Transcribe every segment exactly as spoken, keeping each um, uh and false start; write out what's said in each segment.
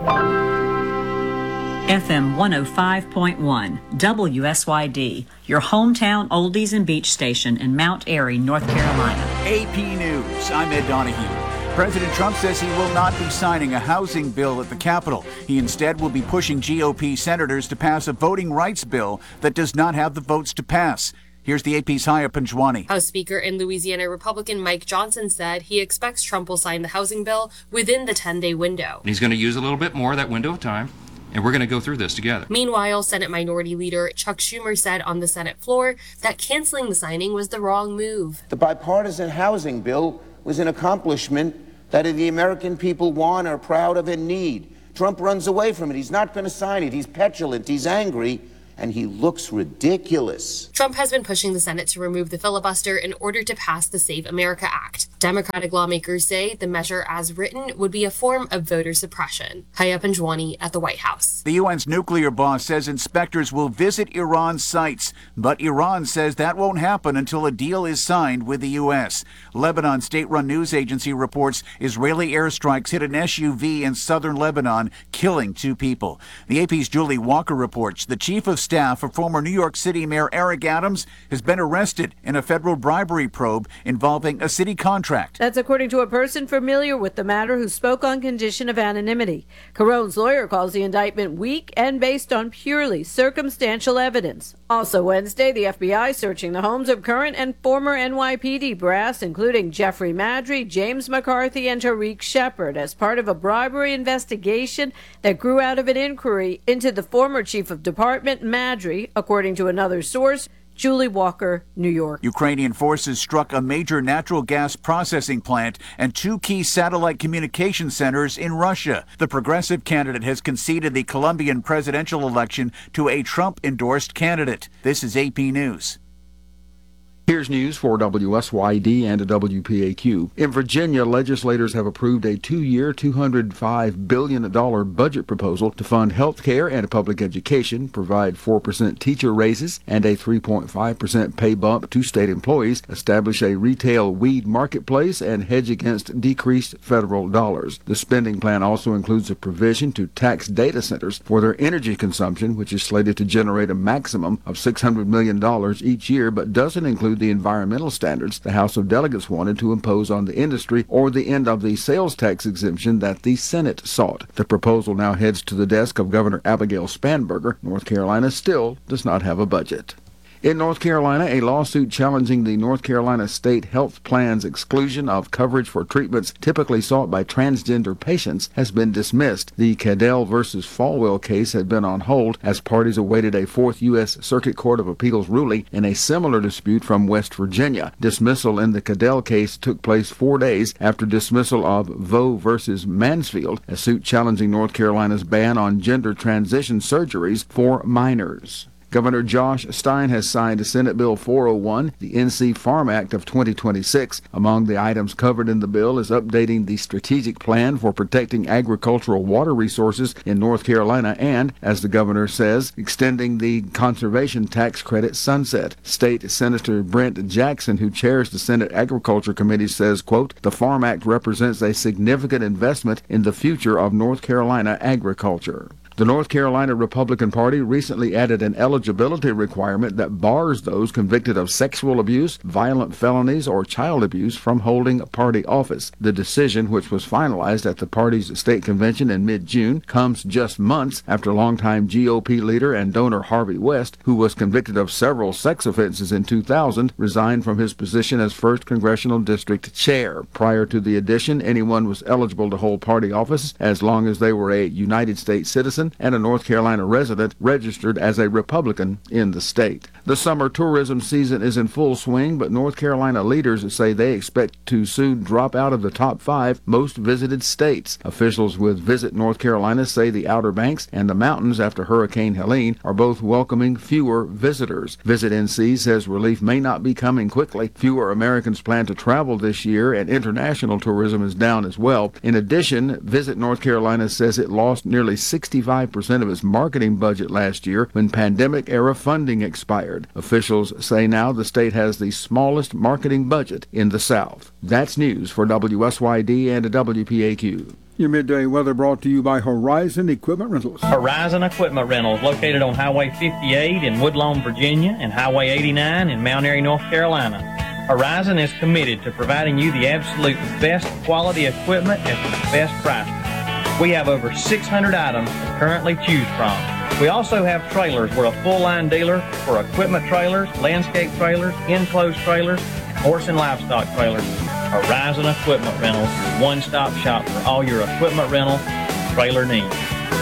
F M one oh five point one, W S Y D, your hometown oldies and beach station in Mount Airy, North Carolina. A P News, I'm Ed Donahue. President Trump says he will not be signing a housing bill at the Capitol. He instead will be pushing G O P senators to pass a voting rights bill that does not have the votes to pass. Here's the A P's Haya Panjwani. House Speaker and Louisiana Republican Mike Johnson said he expects Trump will sign the housing bill within the ten-day window. He's going to use a little bit more of that window of time, and we're going to go through this together. Meanwhile, Senate Minority Leader Chuck Schumer said on the Senate floor that canceling the signing was the wrong move. The bipartisan housing bill was an accomplishment that the American people want, are proud of, and need. Trump runs away from it. He's not going to sign it. He's petulant. He's angry. And he looks ridiculous. Trump has been pushing the Senate to remove the filibuster in order to pass the Save America Act. Democratic lawmakers say the measure as written would be a form of voter suppression. Haya Panjwani at the White House. The U N's nuclear boss says inspectors will visit Iran's sites, but Iran says that won't happen until a deal is signed with the U S. Lebanon state-run news agency reports Israeli airstrikes hit an S U V in southern Lebanon, killing two people. The A P's Julie Walker reports the chief of staff for former New York City Mayor Eric Adams has been arrested in a federal bribery probe involving a city contract. That's according to a person familiar with the matter who spoke on condition of anonymity. Carone's lawyer calls the indictment weak and based on purely circumstantial evidence. Also Wednesday, the F B I searching the homes of current and former N Y P D brass, including Jeffrey Maddrey, James McCarthy, and Tariq Shepard, as part of a bribery investigation that grew out of an inquiry into the former chief of department, Maddrey, according to another source. Julie Walker, New York. Ukrainian forces struck a major natural gas processing plant and two key satellite communication centers in Russia. The progressive candidate has conceded the Colombian presidential election to a Trump-endorsed candidate. This is A P News. Here's news for W S Y D and W P A Q. In Virginia, legislators have approved a two-year, two hundred five billion dollars budget proposal to fund health care and public education, provide four percent teacher raises and a three point five percent pay bump to state employees, establish a retail weed marketplace, and hedge against decreased federal dollars. The spending plan also includes a provision to tax data centers for their energy consumption, which is slated to generate a maximum of six hundred million dollars each year, but doesn't include the environmental standards the House of Delegates wanted to impose on the industry, or the end of the sales tax exemption that the Senate sought. The proposal now heads to the desk of Governor Abigail Spanberger. North Carolina still does not have a budget. In North Carolina, a lawsuit challenging the North Carolina State Health Plan's exclusion of coverage for treatments typically sought by transgender patients has been dismissed. The Cadell versus Falwell case had been on hold as parties awaited a Fourth U S Circuit Court of Appeals ruling in a similar dispute from West Virginia. Dismissal in the Cadell case took place four days after dismissal of Vo versus Mansfield, a suit challenging North Carolina's ban on gender transition surgeries for minors. Governor Josh Stein has signed Senate Bill four oh one, the N C Farm Act of twenty twenty-six. Among the items covered in the bill is updating the strategic plan for protecting agricultural water resources in North Carolina and, as the governor says, extending the conservation tax credit sunset. State Senator Brent Jackson, who chairs the Senate Agriculture Committee, says, quote, "The Farm Act represents a significant investment in the future of North Carolina agriculture." The North Carolina Republican Party recently added an eligibility requirement that bars those convicted of sexual abuse, violent felonies, or child abuse from holding party office. The decision, which was finalized at the party's state convention in mid-June, comes just months after longtime G O P leader and donor Harvey West, who was convicted of several sex offenses in two thousand, resigned from his position as first Congressional District Chair. Prior to the addition, anyone was eligible to hold party office as long as they were a United States citizen and a North Carolina resident registered as a Republican in the state. The summer tourism season is in full swing, but North Carolina leaders say they expect to soon drop out of the top five most visited states. Officials with Visit North Carolina say the Outer Banks and the mountains after Hurricane Helene are both welcoming fewer visitors. Visit N C says relief may not be coming quickly. Fewer Americans plan to travel this year, and international tourism is down as well. In addition, Visit North Carolina says it lost nearly sixty-five percent of its marketing budget last year when pandemic-era funding expired. Officials say now the state has the smallest marketing budget in the South. That's news for W S Y D and W P A Q. Your midday weather brought to you by Horizon Equipment Rentals. Horizon Equipment Rentals, located on Highway fifty-eight in Woodlawn, Virginia, and Highway eighty-nine in Mount Airy, North Carolina. Horizon is committed to providing you the absolute best quality equipment at the best price. We have over six hundred items to currently choose from. We also have trailers. We're a full-line dealer for equipment trailers, landscape trailers, enclosed trailers, and horse and livestock trailers. Horizon Equipment Rentals, your one-stop shop for all your equipment rental trailer needs.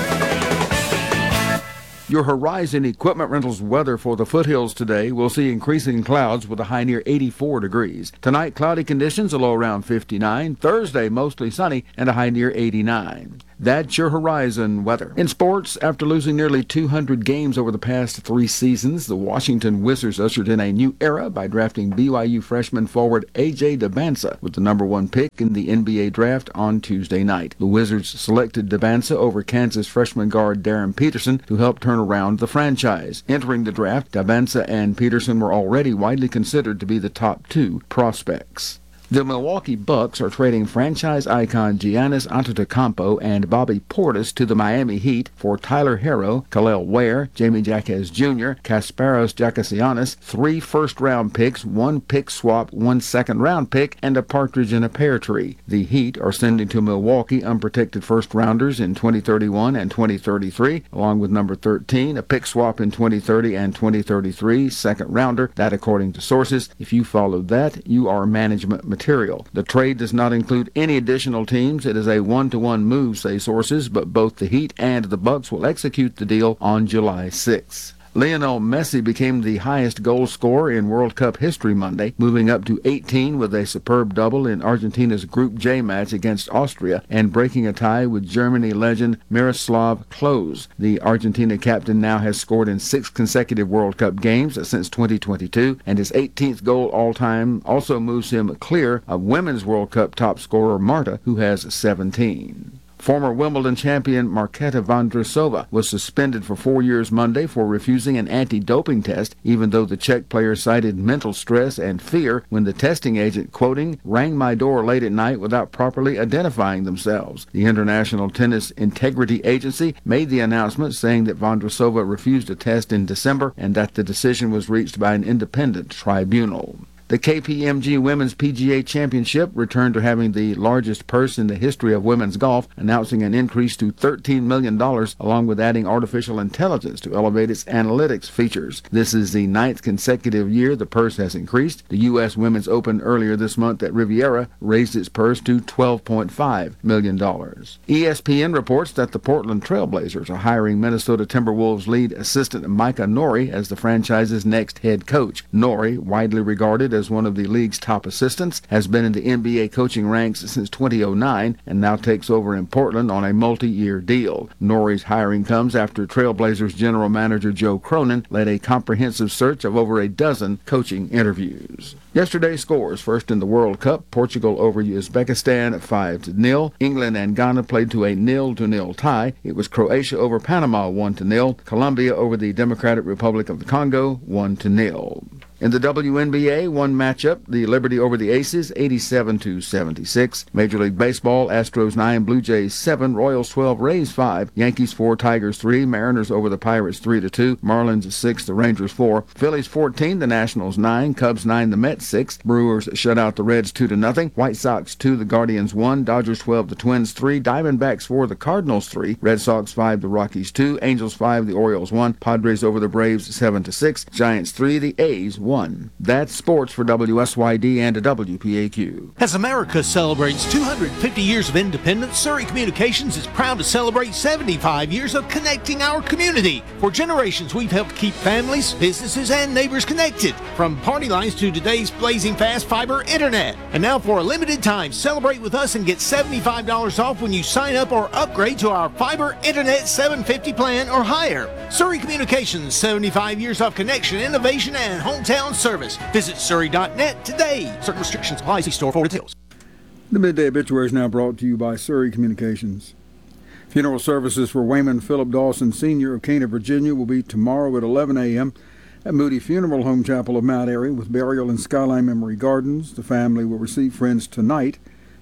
Your Horizon Equipment Rentals weather for the foothills today. We'll see increasing clouds with a high near eighty-four degrees. Tonight, cloudy conditions, a low around fifty-nine. Thursday, mostly sunny and a high near eighty-nine. That's your Horizon weather. In sports, after losing nearly two hundred games over the past three seasons, the Washington Wizards ushered in a new era by drafting B Y U freshman forward A J Dabansa with the number one pick in the N B A draft on Tuesday night. The Wizards selected Dabansa over Kansas freshman guard Darren Peterson to help turn around the franchise. Entering the draft, Dabansa and Peterson were already widely considered to be the top two prospects. The Milwaukee Bucks are trading franchise icon Giannis Antetokounmpo and Bobby Portis to the Miami Heat for Tyler Herro, Khalil Ware, Jamie Jaquez Junior, Kasparos Giannakis, three first-round picks, one pick swap, one second-round pick, and a partridge in a pear tree. The Heat are sending to Milwaukee unprotected first-rounders in twenty thirty-one and twenty thirty-three, along with number thirteen, a pick swap in twenty thirty and twenty thirty-three, second-rounder. That according to sources. If you follow that, you are management material. Material. The trade does not include any additional teams. It is a one-to-one move, say sources, but both the Heat and the Bucks will execute the deal on July sixth. Lionel Messi became the highest goal scorer in World Cup history Monday, moving up to eighteen with a superb double in Argentina's Group J match against Austria and breaking a tie with Germany legend Miroslav Klose. The Argentina captain now has scored in six consecutive World Cup games since twenty twenty-two, and his eighteenth goal all-time also moves him clear of Women's World Cup top scorer Marta, who has seventeen. Former Wimbledon champion Marketa Vondrousova was suspended for four years Monday for refusing an anti-doping test, even though the Czech player cited mental stress and fear when the testing agent, quoting, rang my door late at night without properly identifying themselves. The International Tennis Integrity Agency made the announcement saying that Vondrousova refused a test in December and that the decision was reached by an independent tribunal. The K P M G Women's P G A Championship returned to having the largest purse in the history of women's golf, announcing an increase to thirteen million dollars, along with adding artificial intelligence to elevate its analytics features. This is the ninth consecutive year the purse has increased. The U S Women's Open earlier this month at Riviera raised its purse to twelve point five million dollars. E S P N reports that the Portland Trail Blazers are hiring Minnesota Timberwolves lead assistant Micah Nori as the franchise's next head coach. Nori, widely regarded as as one of the league's top assistants, has been in the N B A coaching ranks since two thousand nine and now takes over in Portland on a multi-year deal. Nori's hiring comes after Trailblazers general manager Joe Cronin led a comprehensive search of over a dozen coaching interviews. Yesterday's scores: first in the World Cup, Portugal over Uzbekistan five to nil. England and Ghana played to a nil to nil tie. It was Croatia over Panama one to nil. Colombia over the Democratic Republic of the Congo one to nil. In the W N B A, one matchup, the Liberty over the Aces, eighty-seven to seventy-six. Major League Baseball, Astros nine, Blue Jays seven, Royals twelve, Rays five, Yankees four, Tigers three, Mariners over the Pirates three to two, Marlins six, the Rangers four, Phillies fourteen, the Nationals nine, Cubs nine, the Mets six, Brewers shut out the Reds two to nothing, White Sox two, the Guardians one, Dodgers twelve, the Twins three, Diamondbacks four, the Cardinals three, Red Sox five, the Rockies two, Angels five, the Orioles one, Padres over the Braves seven to six, Giants three, the A's one. That's sports for W S Y D and W P A Q. As America celebrates two hundred fifty years of independence, Surrey Communications is proud to celebrate seventy-five years of connecting our community. For generations, we've helped keep families, businesses, and neighbors connected, from party lines to today's blazing fast fiber internet. And now for a limited time, celebrate with us and get seventy-five dollars off when you sign up or upgrade to our fiber internet seven fifty plan or higher. Surrey Communications, seventy-five years of connection, innovation, and hometown service. Visit surrey dot net today. Certain restrictions apply. See store for details. The Midday Obituary is now brought to you by Surrey Communications. Funeral services for Wayman Philip Dawson Senior of Cana, Virginia will be tomorrow at eleven a.m. at Moody Funeral Home Chapel of Mount Airy with burial in Skyline Memory Gardens. The family will receive friends tonight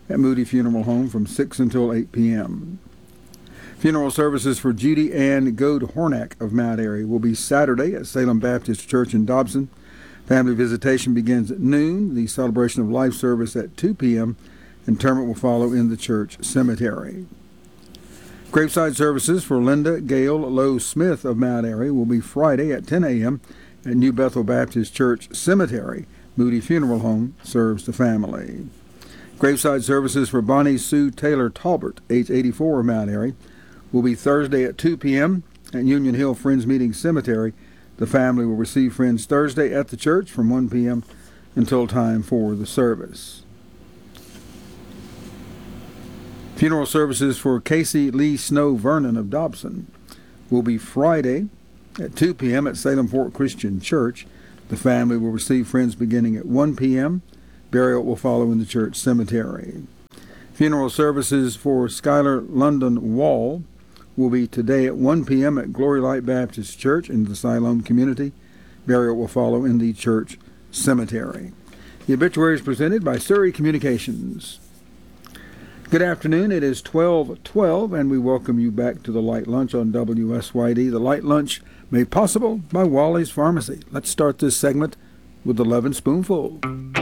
at Moody Funeral Home from six until eight p.m. Funeral services for Judy Ann Goad Hornack of Mount Airy will be Saturday at Salem Baptist Church in Dobson. Family visitation begins at noon. The celebration of life service at two p.m. Interment will follow in the church cemetery. Graveside services for Linda Gail Lowe Smith of Mount Airy will be Friday at ten a.m. at New Bethel Baptist Church Cemetery. Moody Funeral Home serves the family. Graveside services for Bonnie Sue Taylor Talbert, age eighty-four, of Mount Airy, will be Thursday at two p.m. at Union Hill Friends Meeting Cemetery. The family will receive friends Thursday at the church from one p.m. until time for the service. Funeral services for Casey Lee Snow Vernon of Dobson will be Friday at two p.m. at Salem Fort Christian Church. The family will receive friends beginning at one p.m. Burial will follow in the church cemetery. Funeral services for Skylar London Wall will be today at one p.m. at Glory Light Baptist Church in the Siloam community. Burial will follow in the church cemetery. The obituary is presented by Surrey Communications. Good afternoon. It is twelve twelve, and we welcome you back to the Light Lunch on W S Y D. The Light Lunch made possible by Wally's Pharmacy. Let's start this segment with the Love and Spoonful.